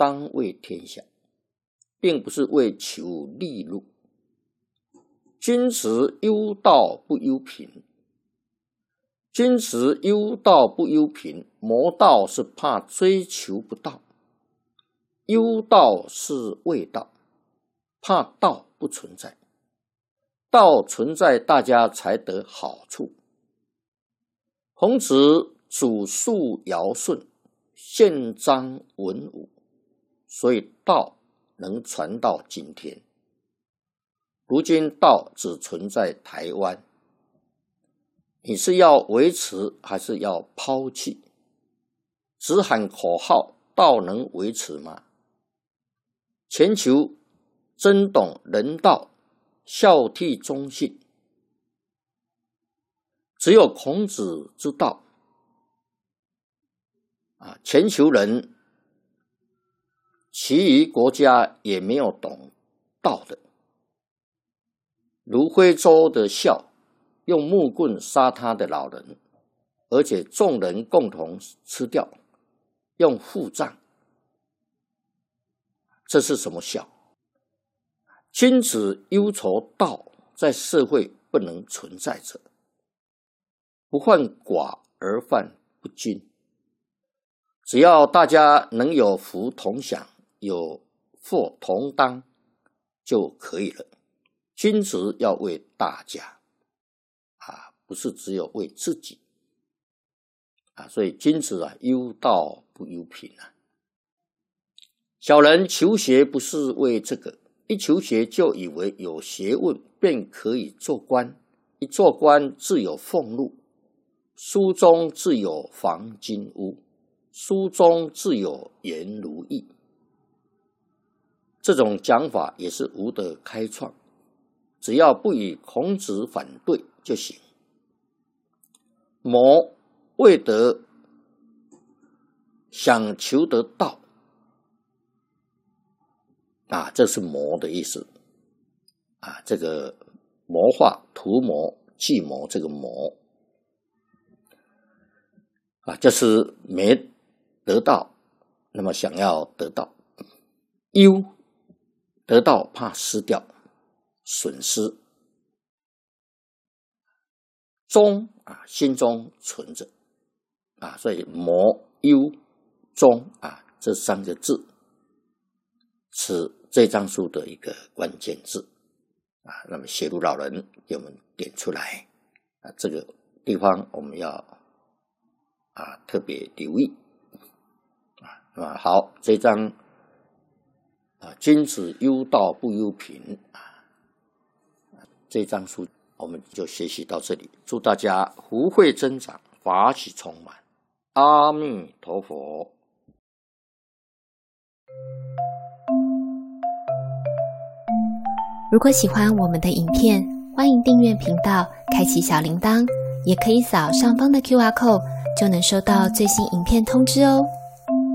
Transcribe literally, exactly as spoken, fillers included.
当为天下，并不是为求利禄。君子忧道不忧贫，君子忧道不忧贫，谋道是怕追求不到，忧道是畏道，怕道不存在，道存在大家才得好处。孔子祖述尧舜，宪章文武，所以道能传到今天。如今道只存在台湾，你是要维持还是要抛弃？只喊口号，道能维持吗？全球真懂人道，孝悌忠信，只有孔子之道啊！全球人，其余国家也没有懂道的。如徽州的孝，用木棍杀他的老人，而且众人共同吃掉，用腹葬，这是什么孝？君子忧愁道在社会不能存在者，不患寡而患不均。只要大家能有福同享，有祸同当就可以了。君子要为大家啊，不是只有为自己啊。所以君子啊，忧道不忧贫啊。小人求学不是为这个，一求学就以为有学问便可以做官，一做官自有俸禄，书中自有黄金屋，书中自有颜如玉。这种讲法也是吴德开创，只要不与孔子反对就行。谋为得想求得道啊，这是谋的意思啊。这个谋划、图谋、计谋，这个谋啊，就是没得到，那么想要得到。忧，得到怕失掉，损失。忠啊，心中存着啊，所以谋、忧、忠啊，这三个字是这章书的一个关键字啊。那么写如老人给我们点出来啊，这个地方我们要啊特别留意啊。那么好，这章啊，君子忧道不忧贫啊，这章书我们就学习到这里。祝大家福慧增长，法喜充满。阿弥陀佛。 如果喜欢我们的影片，欢迎订阅频道，开启小铃铛，也可以扫上方的 Q R code， 就能收到最新影片通知哦。